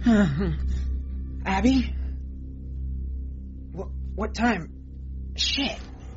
Abby? What time? Shit.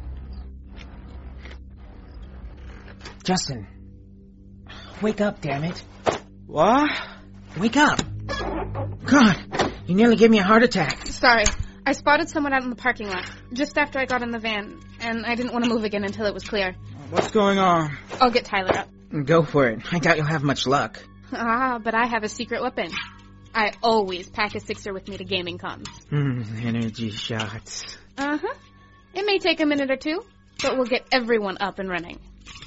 Justin. Wake up, damn it. What? Wake up. God, you nearly gave me a heart attack. Sorry. I spotted someone out in the parking lot, just after I got in the van, and I didn't want to move again until it was clear. What's going on? I'll get Tyler up. Go for it. I doubt you'll have much luck. But I have a secret weapon. I always pack a sixer with me to gaming cons. Energy shots. Uh-huh. It may take a minute or two, but we'll get everyone up and running.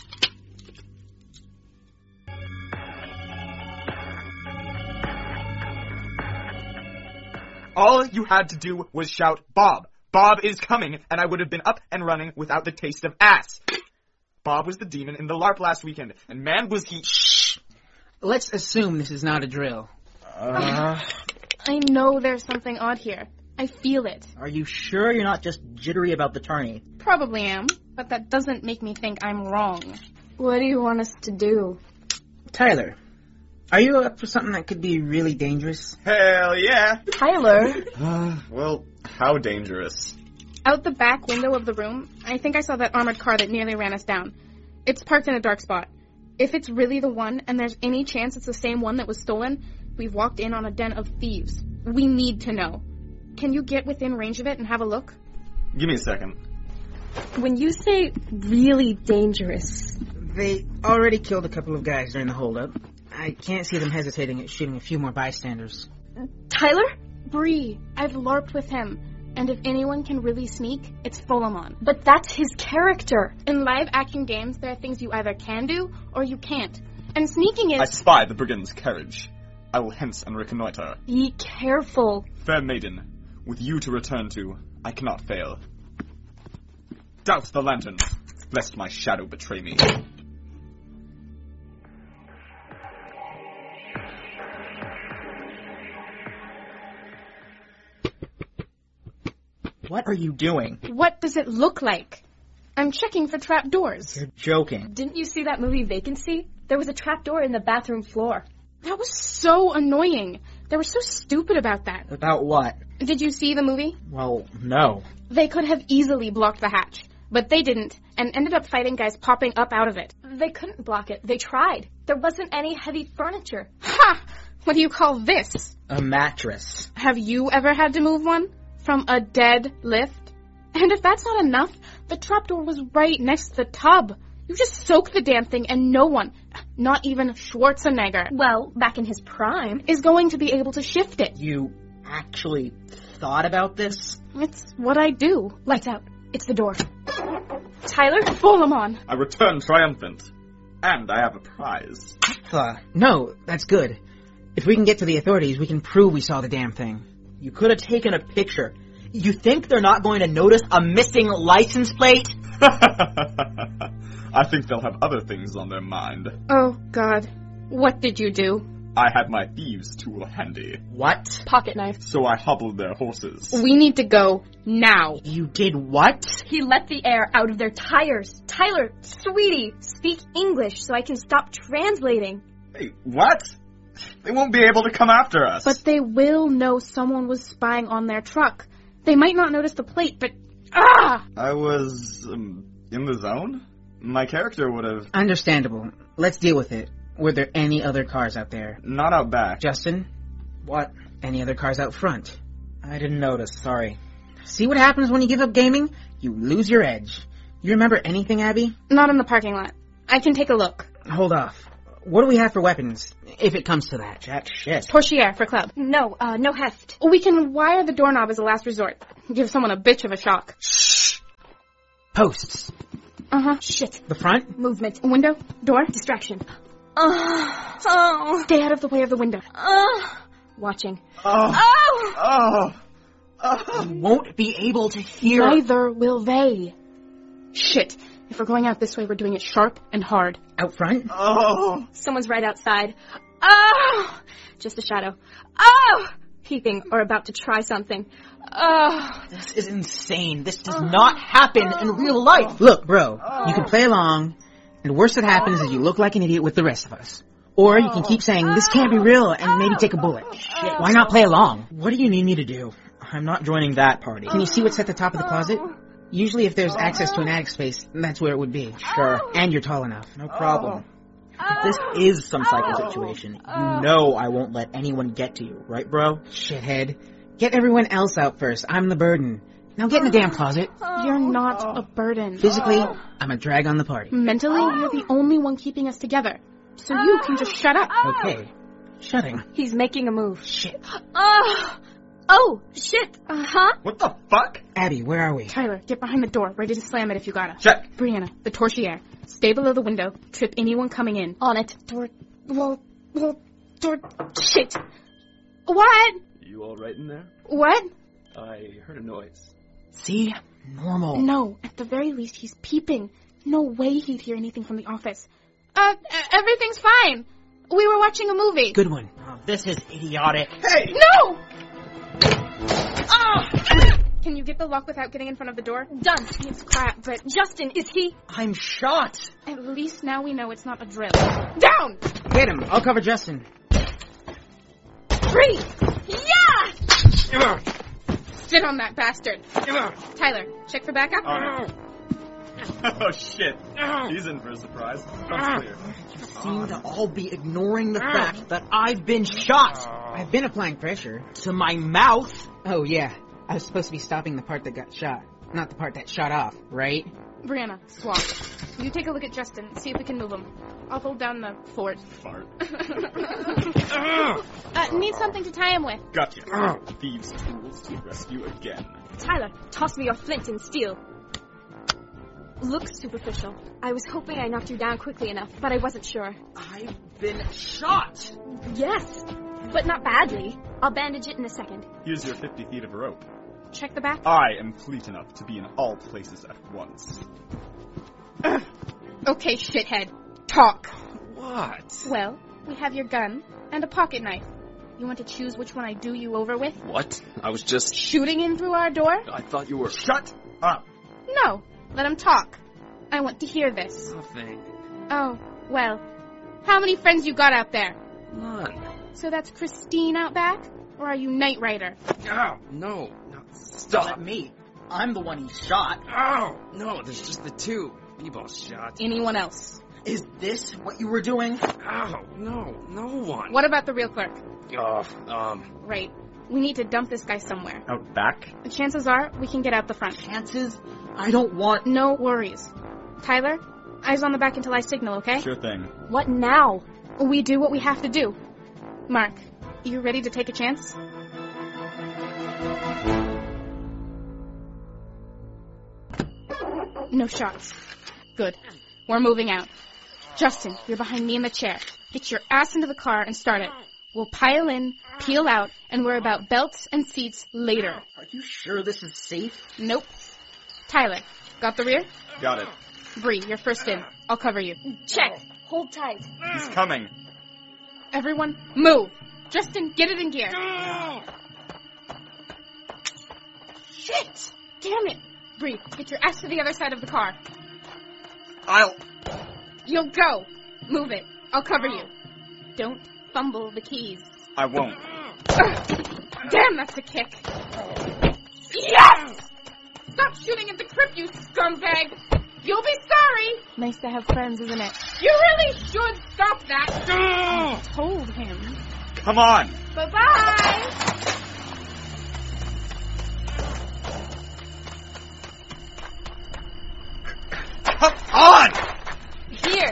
All you had to do was shout, Bob. Bob is coming, and I would have been up and running without the taste of ass. Bob was the demon in the LARP last weekend, and man was he... Shh! Let's assume this is not a drill. I know there's something odd here. I feel it. Are you sure you're not just jittery about the tourney? Probably am, but that doesn't make me think I'm wrong. What do you want us to do? Tyler, are you up for something that could be really dangerous? Hell yeah! Tyler? Well, how dangerous? Out the back window of the room, I think I saw that armored car that nearly ran us down. It's parked in a dark spot. If it's really the one, and there's any chance it's the same one that was stolen, we've walked in on a den of thieves. We need to know. Can you get within range of it and have a look? Give me a second. When you say really dangerous... They already killed a couple of guys during the holdup. I can't see them hesitating at shooting a few more bystanders. Tyler? Bree, I've LARPed with him. And if anyone can really sneak, it's Fulamon. But that's his character. In live-action games, there are things you either can do or you can't. And sneaking is... I spy the brigand's carriage. I will hence and reconnoiter. Be careful. Fair maiden, with you to return to, I cannot fail. Douse the lanterns, lest my shadow betray me. What are you doing? What does it look like? I'm checking for trapdoors. You're joking. Didn't you see that movie Vacancy? There was a trapdoor in the bathroom floor. That was so annoying. They were so stupid about that. About what? Did you see the movie? Well, no. They could have easily blocked the hatch, but they didn't, and ended up fighting guys popping up out of it. They couldn't block it. They tried. There wasn't any heavy furniture. Ha! What do you call this? A mattress. Have you ever had to move one? From a dead lift? And if that's not enough, the trapdoor was right next to the tub. You just soak the damn thing and no one, not even Schwarzenegger, Well, back in his prime. is going to be able to shift it. You actually thought about this? It's what I do. Lights out. It's the door. Tyler? Fulamon. I return triumphant. And I have a prize. No, that's good. If we can get to the authorities, we can prove we saw the damn thing. You could have taken a picture. You think they're not going to notice a missing license plate? I think they'll have other things on their mind. Oh, God. What did you do? I had my thieves' tool handy, What? Pocket knife. so I hobbled their horses. We need to go now. You did what? He let the air out of their tires. Tyler, sweetie, speak English so I can stop translating. Hey, what? They won't be able to come after us. But they will know someone was spying on their truck. They might not notice the plate, but... Ah! I was, in the zone? My character would have... Understandable. Let's deal with it. Were there any other cars out there? Not out back. Justin? What? Any other cars out front? I didn't notice, sorry. See what happens when you give up gaming? You lose your edge. You remember anything, Abby? Not in the parking lot. I can take a look. Hold off. What do we have for weapons, if it comes to that? Jack shit. Portiere for club. No heft. We can wire the doorknob as a last resort. Give someone a bitch of a shock. Shh! Posts. Uh-huh. Shit. The front? Movement. Window? Door? Distraction. Stay out of the way of the window. Watching. You won't be able to hear. Neither will they. Shit. If we're going out this way, we're doing it sharp and hard. Out front? Someone's right outside. Oh! Just a shadow. Oh! Peeping or about to try something. Oh! This is insane. This does not happen in real life. Look, bro, you can play along, and the worst that happens is you look like an idiot with the rest of us. Or you can keep saying, this can't be real, and maybe take a bullet. Shit, why not play along? What do you need me to do? I'm not joining that party. Can you see what's at the top of the closet? Usually if there's access to an attic space, that's where it would be. Sure. And you're tall enough. No problem. If this is some psycho situation, you know I won't let anyone get to you, right, bro? Shithead. Get everyone else out first. I'm the burden. Now get in the damn closet. You're not a burden. Physically, I'm a drag on the party. Mentally, you're the only one keeping us together. So you can just shut up. Okay. Shutting. He's making a move. Shit. Oh, shit. Huh? What the fuck? Abby, where are we? Tyler, get behind the door, ready to slam it if you gotta. Check. Brianna, the torchiere. Stay below the window. Trip anyone coming in. On it. Shit. What? You all right in there? What? I heard a noise. See? Normal. No, at the very least, he's peeping. No way he'd hear anything from the office. Everything's fine. We were watching a movie. Good one. Oh, this is idiotic. Hey! No! Can you get the lock without getting in front of the door? Done. It's crap, but Justin, is he? I'm shot. at least now we know it's not a drill. Down! Hit him. I'll cover Justin. Free! Yeah! Sit on that bastard. Tyler, check for backup. Oh shit. He's in for a surprise. That's clear. Seem to all be ignoring the fact that I've been shot I've been applying pressure. to my mouth. Oh, yeah. I was supposed to be stopping the part that got shot, not the part that shot off, right? Brianna, swap. You take a look at Justin, see if we can move him. I'll hold down the fort. Fart. Need something to tie him with. Gotcha. Thieves' tools to rescue again. Tyler, toss me your flint and steel. Looks superficial. I was hoping I knocked you down quickly enough, but I wasn't sure. I've been shot. Yes, but not badly. I'll bandage it in a second. Here's your 50 feet of rope. Check the back. I am fleet enough to be in all places at once. Okay, shithead. Talk. What? Well, we have your gun and a pocket knife. You want to choose which one I do you over with? What? I was just... Shooting in through our door? I thought you were... Shut up! No. Let him talk. I want to hear this. Nothing. Oh, well. How many friends you got out there? None. So that's Christine out back? Or are you Knight Rider? Ow! No. Stop Stop. me. I'm the one he shot. Ow! No, there's just the two. B-ball shot. Anyone else? Is this what you were doing? Ow! No one. What about the real clerk? Oh, Right. We need to dump this guy somewhere. Out back? The chances are we can get out the front. Chances? I don't want... No worries. Tyler, eyes on the back until I signal, okay? Sure thing. What now? We do what we have to do. Mark, you ready to take a chance? No shots. Good. We're moving out. Justin, you're behind me in the chair. Get your ass into the car and start it. We'll pile in, peel out, and worry about belts and seats later. Are you sure this is safe? Nope. Tyler, got the rear? Got it. Bree, you're first in. I'll cover you. Check. Hold tight. He's coming. Everyone, move. Justin, get it in gear. Shit! Damn it. Bree, get your ass to the other side of the car. You'll go. Move it. I'll cover you. Don't fumble the keys. I won't. Damn, that's a kick. Yes! Stop shooting at the crypt, you scumbag. You'll be sorry. Nice to have friends, isn't it? You really should stop that. I told him. Come on! Bye-bye. Come on! Here.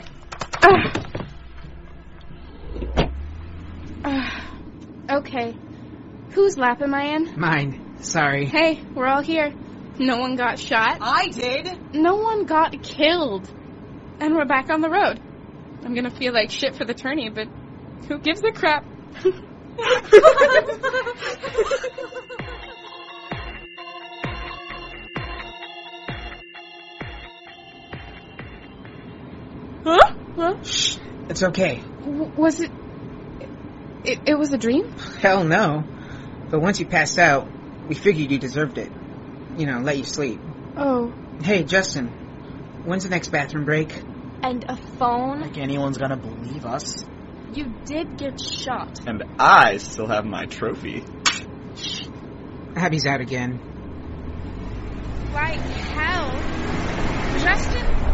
Okay. Whose lap am I in? Mine. Sorry. Hey, we're all here. No one got shot. I did. No one got killed. And we're back on the road. I'm gonna feel like shit for the tourney, but who gives a crap? Huh? Shh. It's okay. Was it... It was a dream? Hell no. But once you passed out, we figured you deserved it. You know, let you sleep. Oh. Hey, Justin. When's the next bathroom break? And a phone? Like anyone's gonna believe us. You did get shot. And I still have my trophy. Abby's out again. Like hell. Justin,